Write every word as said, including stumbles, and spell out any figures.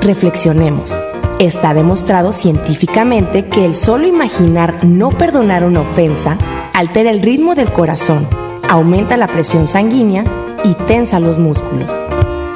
reflexionemos. Está demostrado científicamente que el solo imaginar no perdonar una ofensa altera el ritmo del corazón, aumenta la presión sanguínea y tensa los músculos.